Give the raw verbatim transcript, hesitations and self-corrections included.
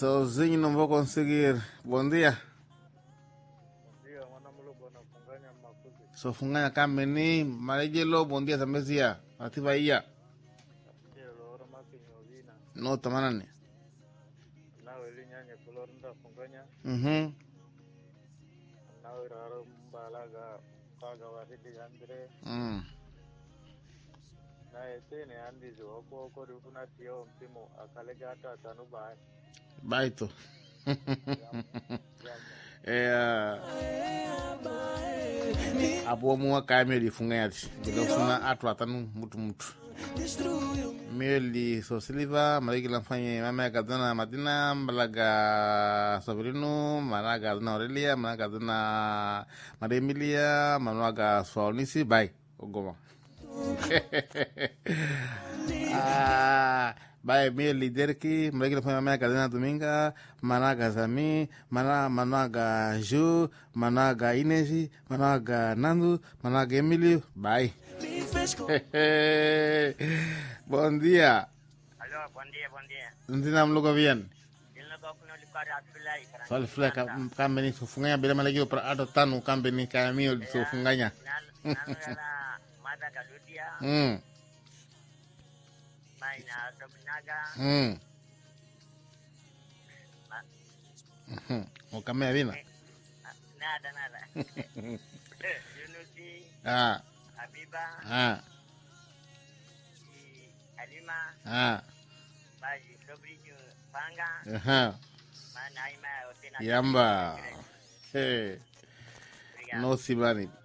Sozinho não vou conseguir. Bom dia. Sofunganya kameni marejelo bom dia tamezia atiba iya no tamanani nawe linyanya kulorunda funganya mhm nawe raro mbalaga kaga wahidi andre mm na etene andi zo ko ko rufuna tio mpimo akalega ata tanu bai baito eh apo mua kame li fungati bila funa atu atanu mutu mutu meli so silva mariki lamfanye mama kadana madina mbalaga sobrino managa na Aurelia managa na Maria Emilia managa Solnisi bai ogoma ah bai meli derki mariki lamfanye mama kadana Dominga managa Zami mana managa Ju managa Inesi managa Nando managa Emilio bai. Buen día. Aló, buen día, buen día. Ndina mluko bien. Dilo ko kuno likari atfulai. Soal fly kambeni sufunganya bila malagio para ato tanu kambeni kamio sufunganya. Nalo la mada galudia. Mm. Maina dobnaga. Mm. Mhm. Okamea vina. Nada, nada. Yunusi. Ah. Habiba. Ah. Alima. Ah. Baji sobrino Panga. Aha. Mana ima otena. Yamba. Hey. No sibani.